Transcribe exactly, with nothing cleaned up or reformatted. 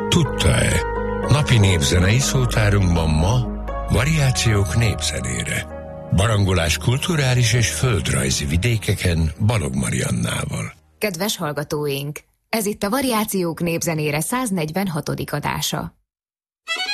Tudta-e? Napi népzenei szótárunkban ma variációk népzenére. Barangolás kulturális és földrajzi vidékeken Balog Mariannával. Kedves hallgatóink! Ez itt a Variációk népzenére száznegyvenhatodik adása.